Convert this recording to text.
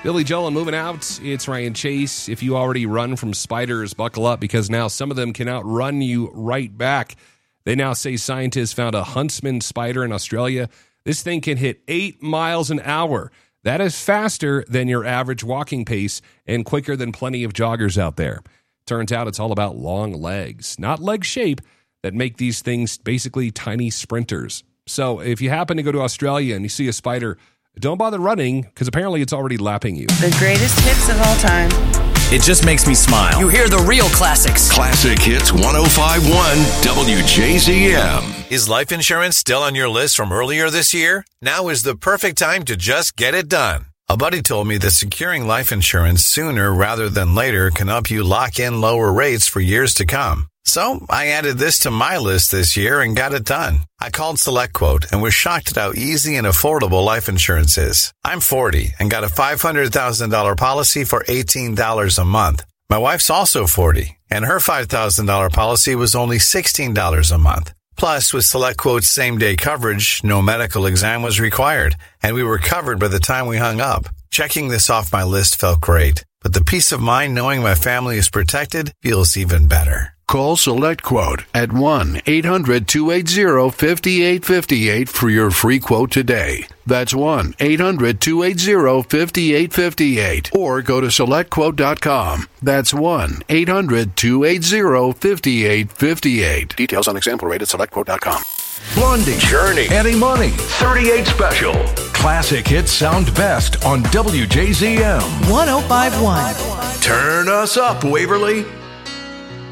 Billy Joel and Moving Out. It's Ryan Chase. If you already run from spiders, buckle up because now some of them can outrun you right back. They now say scientists found a huntsman spider in Australia. This thing can hit 8 miles an hour. That is faster than your average walking pace and quicker than plenty of joggers out there. Turns out it's all about long legs, not leg shape, that make these things basically tiny sprinters. So if you happen to go to Australia and you see a spider, don't bother running because apparently it's already lapping you. The greatest hits of all time. It just makes me smile. You hear the real classics. Classic Hits 105.1 WJZM. Is life insurance still on your list from earlier this year? Now is the perfect time to just get it done. A buddy told me that securing life insurance sooner rather than later can help you lock in lower rates for years to come. So I added this to my list this year and got it done. I called SelectQuote and was shocked at how easy and affordable life insurance is. I'm 40 and got a $500,000 policy for $18 a month. My wife's also 40 and her $5,000 policy was only $16 a month. Plus, with SelectQuote's same-day coverage, no medical exam was required, and we were covered by the time we hung up. Checking this off my list felt great, but the peace of mind knowing my family is protected feels even better. Call SelectQuote at 1-800-280-5858 for your free quote today. That's 1-800-280-5858. Or go to SelectQuote.com. That's 1-800-280-5858. Details on example rate at SelectQuote.com. Blondie, Journey, Eddie Money, 38 Special. Classic hits sound best on WJZM. 105.1. Turn us up, Waverly.